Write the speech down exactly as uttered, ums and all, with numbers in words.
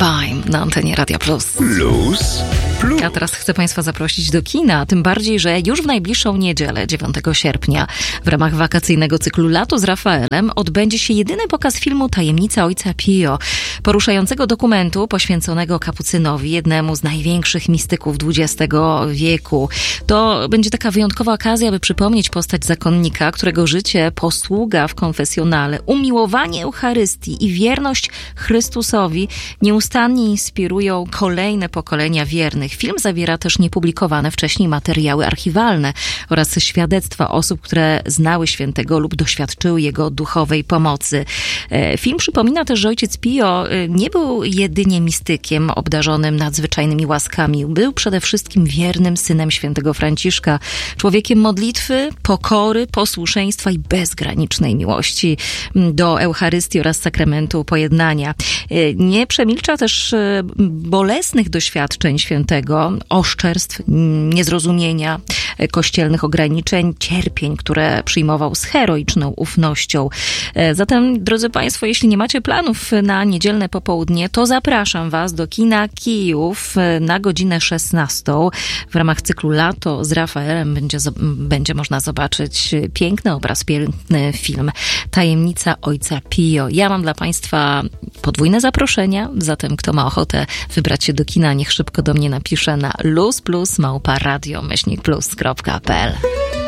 Lullaby na antenie Radia Plus. Plus, plus. A teraz chcę Państwa zaprosić do kina, tym bardziej, że już w najbliższą niedzielę, dziewiątego sierpnia, w ramach wakacyjnego cyklu Lato z Rafaelem odbędzie się jedyny pokaz filmu Tajemnica Ojca Pio, poruszającego dokumentu poświęconego kapucynowi, jednemu z największych mistyków dwudziestego wieku. To będzie taka wyjątkowa okazja, by przypomnieć postać zakonnika, którego życie, posługa w konfesjonale, umiłowanie Eucharystii i wierność Chrystusowi nieustannie inspirują kolejne pokolenia wiernych. Film zawiera też niepublikowane wcześniej materiały archiwalne oraz świadectwa osób, które znały świętego lub doświadczyły jego duchowej pomocy. Film przypomina też, że ojciec Pio nie był jedynie mistykiem obdarzonym nadzwyczajnymi łaskami. Był przede wszystkim wiernym synem świętego Franciszka, człowiekiem modlitwy, pokory, posłuszeństwa i bezgranicznej miłości do Eucharystii oraz sakramentu pojednania. Nie przemilcza też bolesnych doświadczeń świętego, oszczerstw, niezrozumienia, kościelnych ograniczeń, cierpień, które przyjmował z heroiczną ufnością. Zatem, drodzy Państwo, jeśli nie macie planów na niedzielne popołudnie, to zapraszam Was do kina Kijów na godzinę szesnastą. W ramach cyklu Lato z Rafaelem będzie, będzie można zobaczyć piękny obraz, piękny film Tajemnica Ojca Pio. Ja mam dla Państwa podwójne zaproszenia, zatem kto ma ochotę wybrać się do kina, niech szybko do mnie napisze na luz plus małpa radio myślnik plus kropka p l.